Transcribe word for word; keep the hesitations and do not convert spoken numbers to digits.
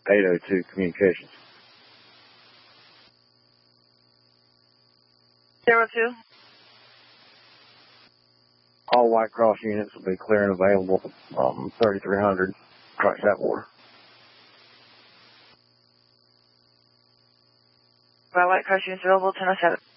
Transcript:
eight oh two Communications. Zero two. All White Cross units will be clear and available, um, thirty-three hundred, Christ Atwater. By White Cross units available, ten oh seven.